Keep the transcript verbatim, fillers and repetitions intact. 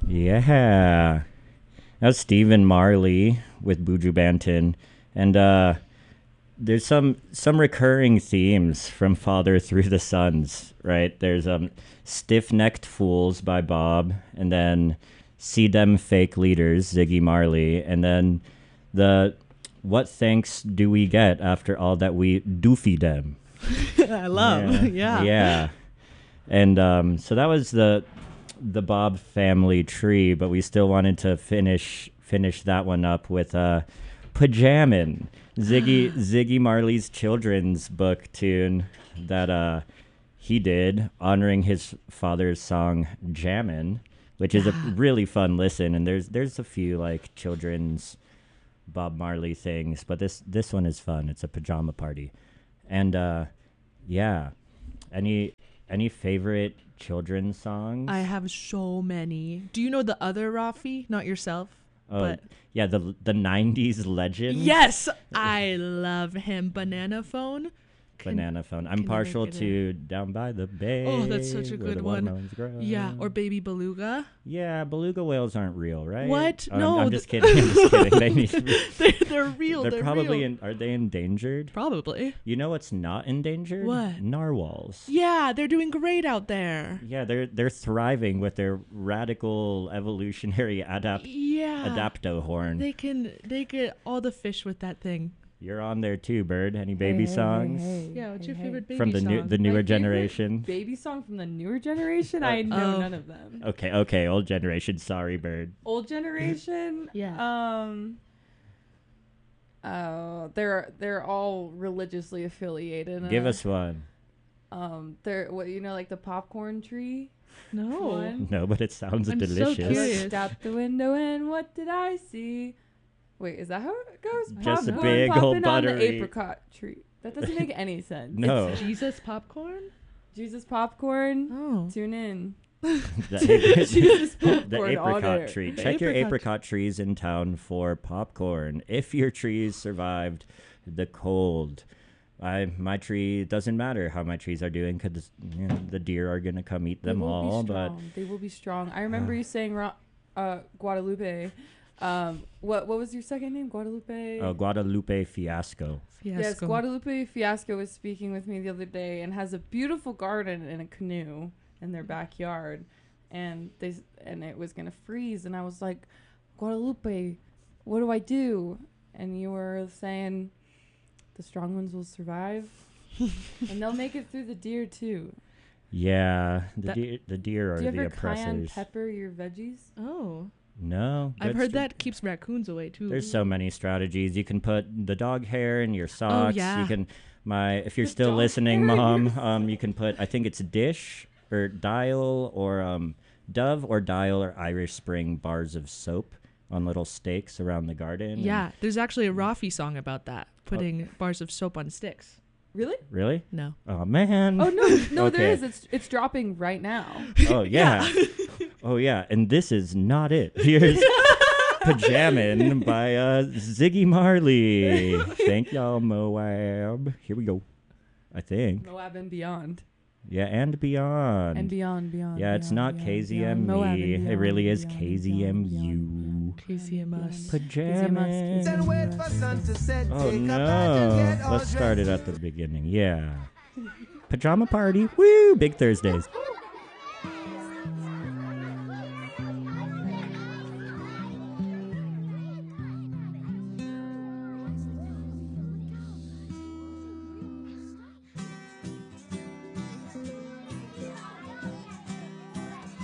Yeah. That's Stephen Marley with Buju Banton. And uh, there's some some recurring themes from Father Through the Sons, right? There's um, Stiff-Necked Fools by Bob, and then See Them Fake Leaders, Ziggy Marley, and then the What Thanks Do We Get After All That We Doofy Them? I love, yeah. yeah. Yeah. And um, so that was the the Bob family tree, but we still wanted to finish finish that one up with uh, Pajamin, Ziggy Ziggy Marley's children's book tune that uh, he did honoring his father's song Jammin', which is a really fun listen. And there's there's a few like children's Bob Marley things, but this this one is fun. It's a pajama party, and uh, yeah, any any favorite children's songs? I have so many. Do you know the other Rafi? Not yourself. Oh, but yeah, the the nineties legend. yes, I love him. Banana Phone. Can- Banana Phone. I'm can you partial make it to Down by the Bay. Oh, that's such a where good the one. watermelons grow. Yeah, or Baby Beluga. Yeah, beluga whales aren't real, right? What? Oh, I'm- No, I'm, th- just kidding. I'm just kidding. They need to be, they're, they're real. they're, They're, probably real. in. Are they endangered? Probably. You know what's not endangered? What? Narwhals. Yeah, they're doing great out there. Yeah, they're they're thriving with their radical evolutionary adapt Yeah. adapto horn. They can they get all the fish with that thing. You're on there too, Bird. Any baby Hey, hey, songs hey, hey, Yeah, what's hey, your hey. favorite baby from the song? new the My newer favorite generation? Baby song from the newer generation? I know Oh. none of them. Okay, okay, old generation. Sorry, Bird. Old generation? Yeah. Um. Oh, they're they're all religiously affiliated. Give uh, us one. Um, they're what you know, like the popcorn tree. No. One. No, but it sounds I'm so delicious. curious. Looked out the window and what did I see? Wait, is that how it goes? Just a Popcorn big popping old on buttery- the apricot tree. That doesn't make any sense. No. Jesus popcorn? Jesus popcorn. Oh. Tune in. The, Jesus the popcorn on apricot air. tree. The Check your apricot apricot trees in town for popcorn. If your trees survived the cold. I my tree, it doesn't matter how my trees are doing because you know, the deer are going to come eat They them will all. be But strong. They will be strong. I remember you saying Ro- uh, Guadalupe. Um, what what was your second name? Guadalupe. uh, Guadalupe Fiasco. Yes, Fiasco. Guadalupe Fiasco was speaking with me the other day and has a beautiful garden and a canoe in their backyard, and they s- and it was gonna freeze, and I was like, Guadalupe, what do I do? And you were saying, the strong ones will survive, and they'll make it through the deer too. Yeah, the That- deer, the deer are Do you the ever cayenne oppressors. pepper your veggies? Oh. No, I've good heard str- that keeps raccoons away too. There's so many strategies. You can put the dog hair in your socks. yeah. You can my if you're The still dog listening, hair in mom, your um you can put I think it's Dish or Dial or um Dove or Dial or Irish Spring bars of soap on little stakes around the garden. and- Yeah, there's actually a Rafi song about that, putting bars of soap on sticks. Really? Really? No. Oh man. Oh no, no, there Okay. is. It's it's dropping right now. Oh yeah. Oh yeah. And this is not it. Here's Pajamin by uh, Ziggy Marley. Thank y'all, Moab. Here we go. I think. Moab and beyond. Yeah, and beyond. And beyond, beyond. Yeah, it's beyond, not beyond, K Z beyond. M Moab and E. It beyond, really is beyond, K Z M U. K Z M us. Pajamin. Then wait for sun to set. Oh take a bath and no. get all Let's start it dressed. at the beginning. Yeah. Pajama party. Woo! Big Thursdays.